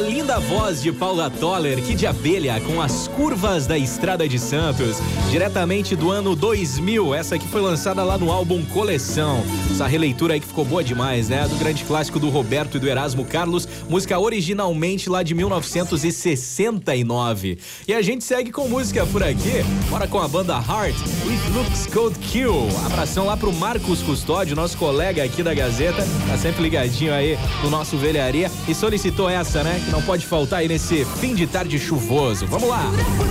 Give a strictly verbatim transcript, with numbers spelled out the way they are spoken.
linda voz de Paula Toller, que de abelha, com As Curvas da Estrada de Santos, diretamente do ano dois mil. Essa aqui foi lançada lá no álbum Coleção. Essa releitura aí que ficou boa demais, né? Do grande clássico do Roberto e do Erasmo Carlos, música originalmente lá de mil novecentos e sessenta e nove. E a gente segue com música por aqui, bora com a banda Heart, It Looks Cold Kill. Abração lá pro Marcos Custódio, nosso colega aqui da Gazeta, tá sempre ligadinho aí no nosso Velharia e solicitou essa, né? Que não pode faltar aí nesse fim de tarde chuvoso. Vamos lá!